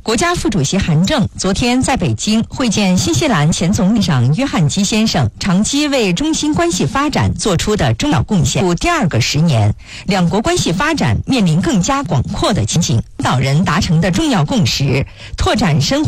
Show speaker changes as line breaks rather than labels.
国家副主席韩正昨天在北京会见新西兰前总理长约翰基先生，长期为中新关系发展做出的重要贡献。第二个10年，两国关系发展面临更加广阔的前景。领导人达成的重要共识，拓展深化